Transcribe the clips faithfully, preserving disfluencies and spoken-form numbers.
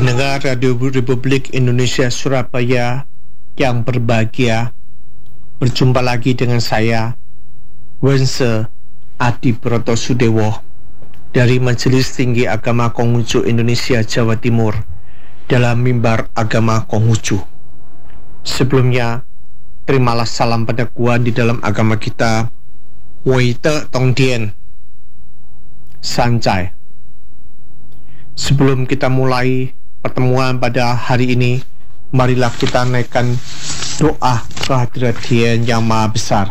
Pendengar Radio Republik Indonesia Surabaya yang berbahagia, berjumpa lagi dengan saya, Wense Adi Broto Sudewo dari Majelis Tinggi Agama Konghucu Indonesia Jawa Timur dalam mimbar agama Konghucu. Sebelumnya, terimalah salam pendakwaan di dalam agama kita, Wei Te Tong Dien Sancai. Sebelum kita mulai pertemuan pada hari ini, marilah kita naikkan doa kehadirat Dia yang Maha Besar.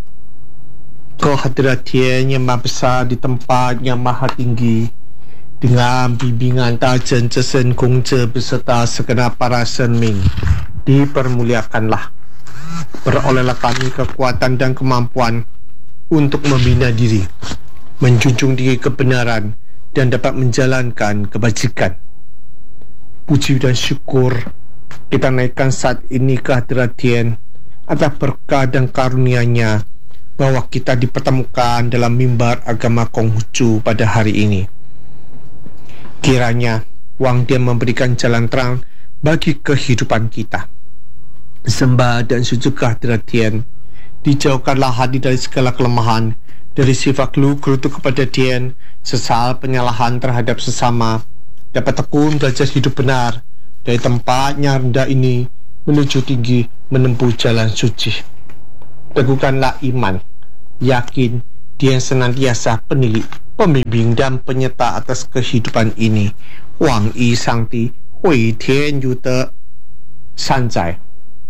Kehadirat Dia yang Maha Besar di tempat yang Maha Tinggi, dengan bimbingan Tajen Cesen Gongce beserta segenap para senming, dipermuliakanlah. Berolehlah kami kekuatan dan kemampuan untuk membina diri, menjunjung tinggi kebenaran, dan dapat menjalankan kebajikan. Puji dan syukur kita naikkan saat ini kehadirat Dia atas berkah dan karunia-Nya bahwa kita dipertemukan dalam mimbar agama Konghucu pada hari ini. Kiranya Wang Dia memberikan jalan terang bagi kehidupan kita. Sembah dan sujud kehadirat Dia. Dijauhkanlah hati dari segala kelemahan, dari sifat geluh-gerutu kepada Dia, sesal penyalahan terhadap sesama, dapat tekun belajar hidup benar dari tempatnya rendah ini menuju tinggi menempuh jalan suci. Teguhkanlah iman, yakin Dia senantiasa penilik, pembimbing dan penyerta atas kehidupan ini. Wang Yi Sangti Hui Tian Yu De Sanzai.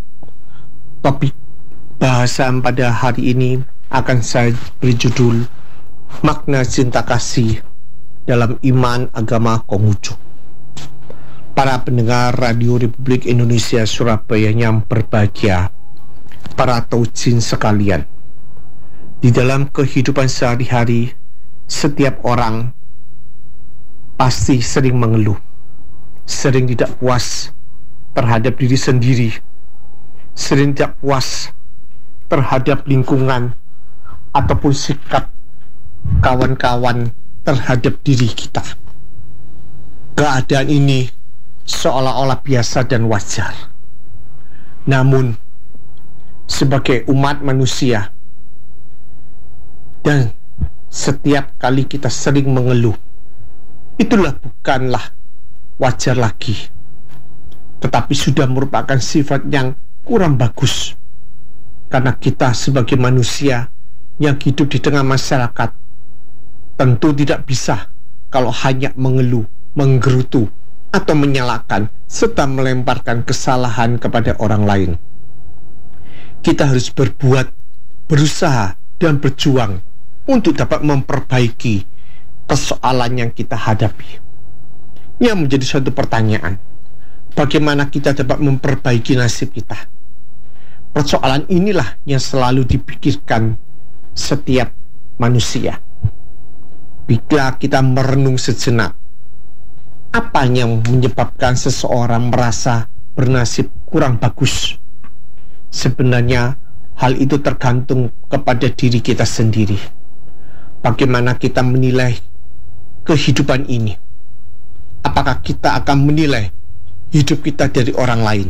Topik bahasan pada hari ini akan saya beri judul Makna Cinta Kasih dalam Iman Agama Konghucu. Para pendengar Radio Republik Indonesia Surabaya yang berbahagia, para taujin sekalian, di dalam kehidupan sehari-hari, setiap orang pasti sering mengeluh, sering tidak puas terhadap diri sendiri, sering tidak puas terhadap lingkungan ataupun sikap kawan-kawan terhadap diri kita. Keadaan ini seolah-olah biasa dan wajar. Namun, sebagai umat manusia, dan setiap kali kita sering mengeluh, itulah bukanlah wajar lagi, tetapi sudah merupakan sifat yang kurang bagus. Karena kita sebagai manusia yang hidup di tengah masyarakat tentu tidak bisa kalau hanya mengeluh, menggerutu, atau menyalahkan serta melemparkan kesalahan kepada orang lain. Kita harus berbuat, berusaha, dan berjuang untuk dapat memperbaiki persoalan yang kita hadapi. Yang menjadi suatu pertanyaan, bagaimana kita dapat memperbaiki nasib kita? Persoalan inilah yang selalu dipikirkan setiap manusia. Bila kita merenung sejenak, apa yang menyebabkan seseorang merasa bernasib kurang bagus? Sebenarnya hal itu tergantung kepada diri kita sendiri. Bagaimana kita menilai kehidupan ini? Apakah kita akan menilai hidup kita dari orang lain?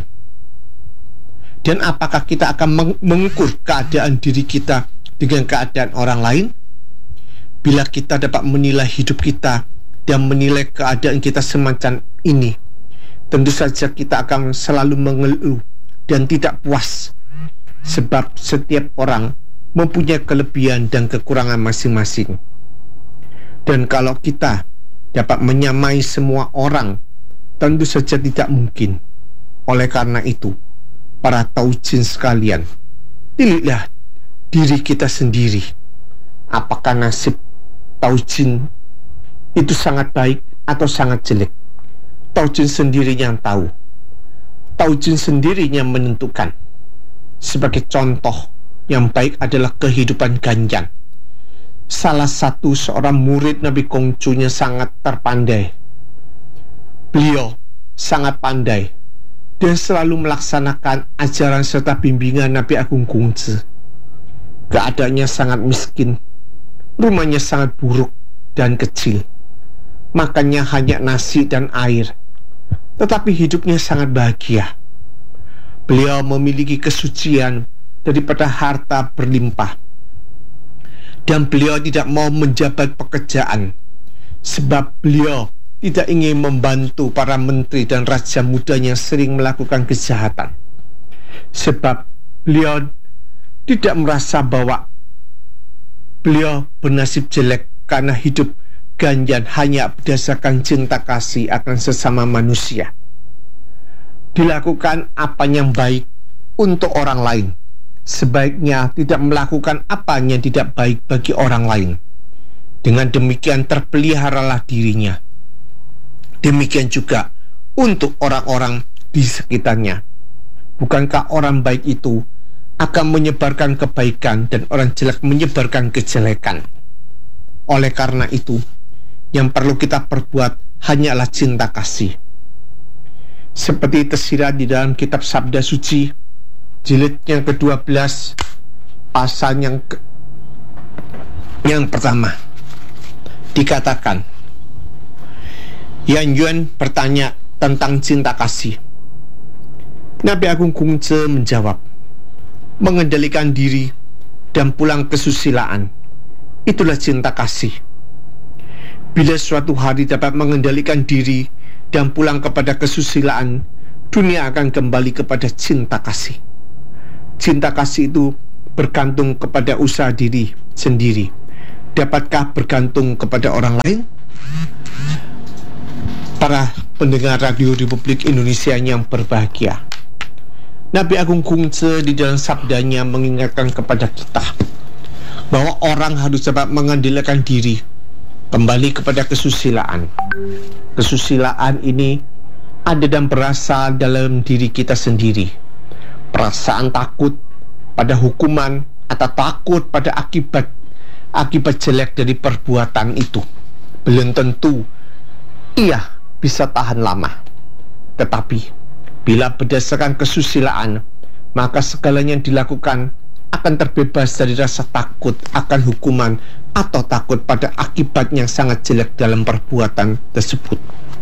Dan apakah kita akan meng- mengukur keadaan diri kita dengan keadaan orang lain? Bila kita dapat menilai hidup kita dan menilai keadaan kita semacam ini, tentu saja kita akan selalu mengeluh dan tidak puas, sebab setiap orang mempunyai kelebihan dan kekurangan masing-masing. Dan kalau kita dapat menyamai semua orang, tentu saja tidak mungkin. Oleh karena itu, para taujin sekalian, pilihlah diri kita sendiri. Apakah nasib taujin itu sangat baik atau sangat jelek? Taujin sendiri yang tahu. Taujin sendiri yang menentukan. Sebagai contoh yang baik adalah kehidupan Ganjang. Salah satu seorang murid Nabi Konghucu sangat terpandai. Beliau sangat pandai dan selalu melaksanakan ajaran serta bimbingan Nabi Agung Gongce. Keadaannya sangat miskin, rumahnya sangat buruk dan kecil, makannya hanya nasi dan air. tetapi hidupnya sangat bahagia. Beliau memiliki kesucian daripada harta berlimpah. Dan beliau tidak mau menjabat pekerjaan, sebab beliau tidak ingin membantu para menteri dan raja muda yang sering melakukan kejahatan. Sebab beliau tidak merasa bahwa beliau bernasib jelek karena hidup ganjan hanya berdasarkan cinta kasih akan sesama manusia. Dilakukan apa yang baik untuk orang lain, sebaiknya tidak melakukan apa yang tidak baik bagi orang lain. Dengan demikian terpeliharalah dirinya. Demikian juga untuk orang-orang di sekitarnya. Bukankah orang baik itu akan menyebarkan kebaikan dan orang jelek menyebarkan kejelekan? Oleh karena itu, yang perlu kita perbuat hanyalah cinta kasih. Seperti tersirat di dalam kitab Sabda Suci, jilid yang kedua belas, pasal yang ke, yang pertama, dikatakan, Yan Yuan bertanya tentang cinta kasih. Nabi Agung Kung Tze menjawab, mengendalikan diri dan pulang kesusilaan, itulah cinta kasih. Bila suatu hari dapat mengendalikan diri dan pulang kepada kesusilaan, dunia akan kembali kepada cinta kasih. Cinta kasih itu bergantung kepada usaha diri sendiri. Dapatkah bergantung kepada orang lain? Para pendengar Radio Republik Indonesia yang berbahagia, Nabi Agung Kung Tze di dalam sabdanya mengingatkan kepada kita bahwa orang harus dapat mengendalikan diri kembali kepada kesusilaan. Kesusilaan ini ada dan berasal dalam diri kita sendiri. Perasaan takut pada hukuman atau takut pada akibat akibat jelek dari perbuatan itu belum tentu ia bisa tahan lama. Tetapi bila berdasarkan kesusilaan, maka segalanya yang dilakukan akan terbebas dari rasa takut akan hukuman atau takut pada akibat yang sangat jelek dalam perbuatan tersebut.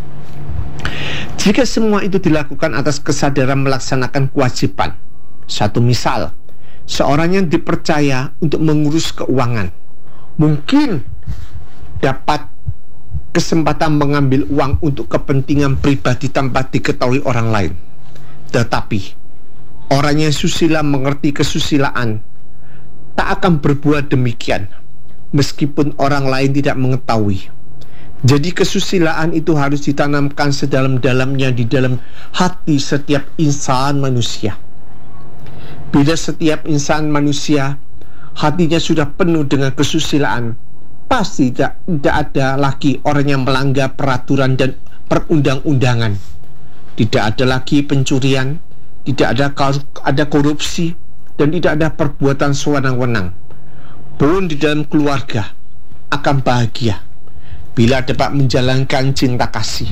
Jika semua itu dilakukan atas kesadaran melaksanakan kewajiban, satu misal, seorang yang dipercaya untuk mengurus keuangan mungkin dapat kesempatan mengambil uang untuk kepentingan pribadi tanpa diketahui orang lain. Tetapi orang yang susila mengerti kesusilaan tak akan berbuat demikian meskipun orang lain tidak mengetahui. Jadi kesusilaan itu harus ditanamkan sedalam-dalamnya di dalam hati setiap insan manusia. Bila setiap insan manusia hatinya sudah penuh dengan kesusilaan, pasti tidak, tidak ada lagi orang yang melanggar peraturan dan perundang-undangan. Tidak ada lagi pencurian, tidak ada ada korupsi, dan tidak ada perbuatan sewenang-wenang. Pun di dalam keluarga akan bahagia bila dapat menjalankan cinta kasih.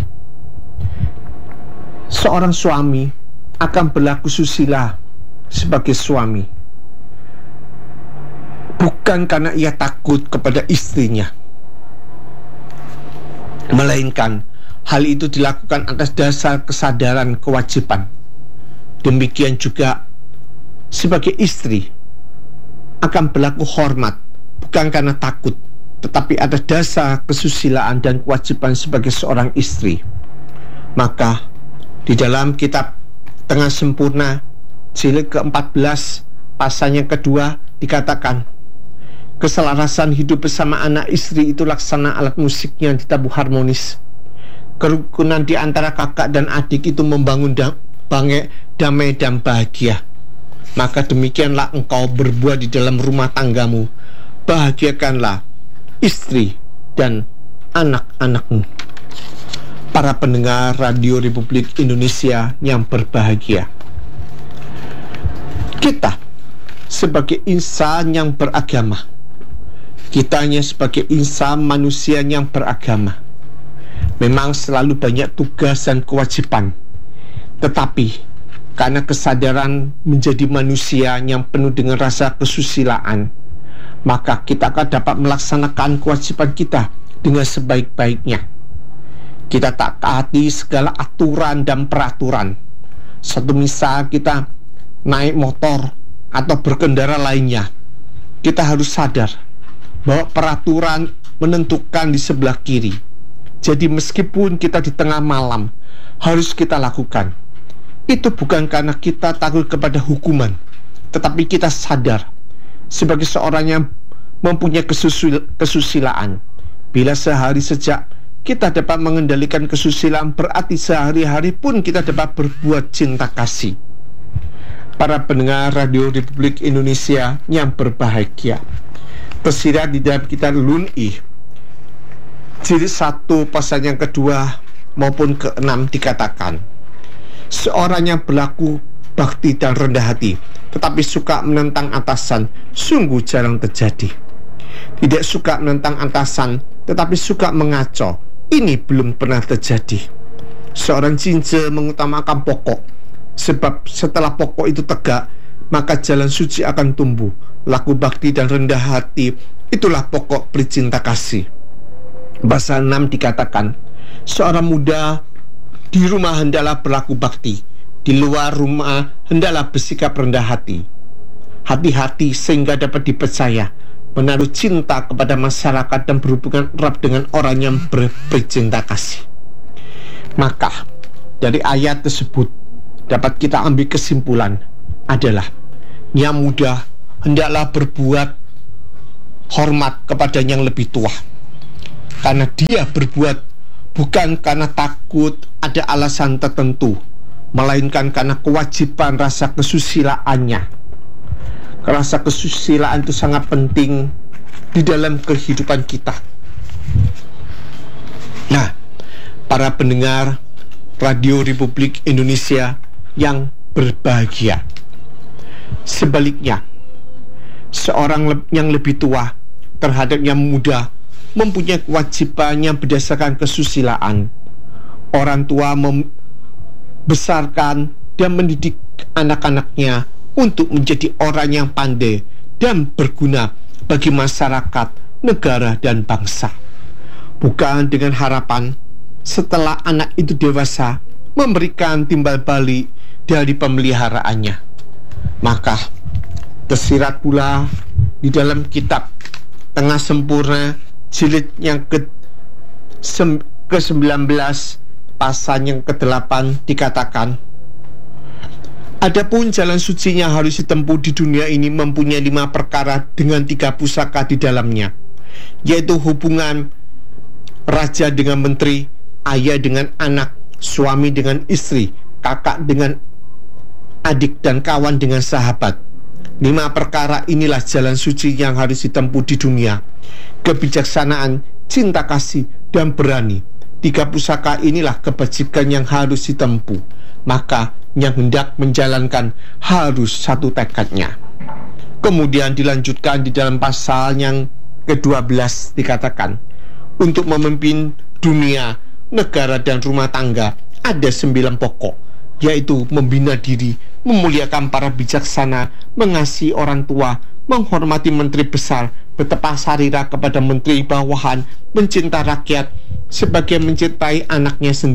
Seorang suami akan berlaku susila sebagai suami, bukan karena ia takut kepada istrinya, melainkan hal itu dilakukan atas dasar kesadaran kewajiban. Demikian juga sebagai istri akan berlaku hormat, bukan karena takut, tetapi atas dasar kesusilaan dan kewajiban sebagai seorang istri. Maka di dalam kitab Tengah Sempurna jilid ke empat belas pasal yang kedua dikatakan, keselarasan hidup bersama anak istri itu laksana alat musik yang ditabuh harmonis. Kerukunan di antara kakak dan adik itu membangun da- bange, damai dan bahagia. Maka demikianlah engkau berbuat di dalam rumah tanggamu. Bahagiakanlah istri dan anak-anakmu. Para pendengar Radio Republik Indonesia yang berbahagia, kita sebagai insan yang beragama, kitanya sebagai insan manusia yang beragama, memang selalu banyak tugas dan kewajiban. Tetapi karena kesadaran menjadi manusia yang penuh dengan rasa kesusilaan, maka kita akan dapat melaksanakan kewajiban kita dengan sebaik-baiknya. Kita tak taati segala aturan dan peraturan. Satu misal kita naik motor atau berkendara lainnya, kita harus sadar bahwa peraturan menentukan di sebelah kiri. Jadi meskipun kita di tengah malam, harus kita lakukan. Itu bukan karena kita takut kepada hukuman, tetapi kita sadar sebagai seorang yang mempunyai kesusil, kesusilaan. Bila sehari sejak kita dapat mengendalikan kesusilaan, berarti sehari-hari pun kita dapat berbuat cinta kasih. Para pendengar Radio Republik Indonesia yang berbahagia, tersirat di dalam kitab Lun-i jilid satu pasal yang kedua maupun keenam dikatakan, seorang yang berlaku bakti dan rendah hati tetapi suka menentang atasan sungguh jarang terjadi. Tidak suka menentang atasan tetapi suka mengaco, ini belum pernah terjadi. Seorang jinja mengutamakan pokok, sebab setelah pokok itu tegak, maka jalan suci akan tumbuh. Laku bakti dan rendah hati, itulah pokok bercinta kasih. Pasal enam dikatakan, seorang muda di rumah hendaklah berlaku bakti, di luar rumah hendaklah bersikap rendah hati. Hati-hati sehingga dapat dipercaya, menaruh cinta kepada masyarakat dan berhubungan erat dengan orang yang ber bercinta kasih. Maka dari ayat tersebut dapat kita ambil kesimpulan adalah yang muda hendaklah berbuat hormat kepada yang lebih tua, karena dia berbuat bukan karena takut ada alasan tertentu, melainkan karena kewajiban rasa kesusilaannya. Rasa kesusilaan itu sangat penting di dalam kehidupan kita. Nah, para pendengar Radio Republik Indonesia yang berbahagia, sebaliknya, seorang yang lebih tua terhadap yang muda mempunyai kewajiban yang berdasarkan kesusilaan. Orang tua membesarkan dan mendidik anak-anaknya untuk menjadi orang yang pandai dan berguna bagi masyarakat, negara, dan bangsa. Bukan dengan harapan setelah anak itu dewasa memberikan timbal balik dari pemeliharaannya. Maka tersirat pula di dalam kitab Tengah Sempurna jilid yang ke sembilan belas pasal yang ke delapan dikatakan, adapun jalan suci yang harus ditempuh di dunia ini mempunyai lima perkara dengan tiga pusaka di dalamnya, yaitu hubungan raja dengan menteri, ayah dengan anak, suami dengan istri, kakak dengan adik, dan kawan dengan sahabat. Lima perkara inilah jalan suci yang harus ditempuh di dunia: kebijaksanaan, cinta kasih, dan berani. Tiga pusaka inilah kebajikan yang harus ditempuh. Maka yang hendak menjalankan harus satu tekadnya. Kemudian dilanjutkan di dalam pasal yang kedua belas dikatakan, untuk memimpin dunia, negara, dan rumah tangga ada sembilan pokok, yaitu membina diri, memuliakan para bijaksana, mengasihi orang tua, menghormati menteri besar, bertepah sarira kepada menteri bawahan, mencinta rakyat sebagai mencintai anaknya sendiri.